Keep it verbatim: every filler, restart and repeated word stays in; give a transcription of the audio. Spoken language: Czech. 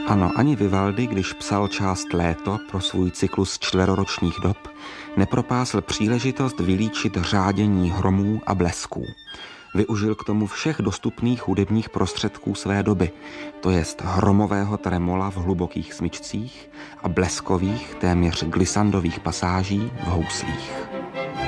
Ano, ani Vivaldi, když psal část Léto pro svůj cyklus čtveroročních dob, nepropásl příležitost vylíčit řádění hromů a blesků. Využil k tomu všech dostupných hudebních prostředků své doby, to jest hromového tremola v hlubokých smyčcích a bleskových, téměř glisandových pasáží v houslích.